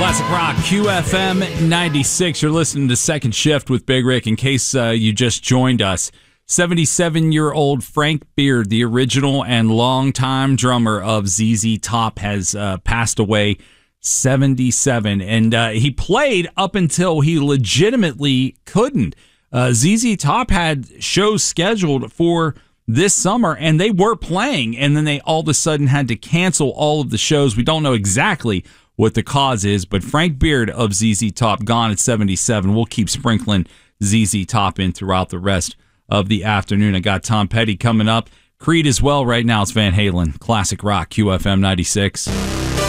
Classic Rock, QFM 96. You're listening to Second Shift with Big Rick. In case you just joined us, 77-year-old Frank Beard, the original and longtime drummer of ZZ Top, has passed away, 77. And he played up until he legitimately couldn't. ZZ Top had shows scheduled for this summer, and they were playing, and then they all of a sudden had to cancel all of the shows. We don't know exactly what the cause is, but Frank Beard of ZZ Top gone at 77. We'll keep sprinkling ZZ Top in throughout the rest of the afternoon. I got Tom Petty coming up. Creed as well right now. It's Van Halen. Classic Rock, QFM 96.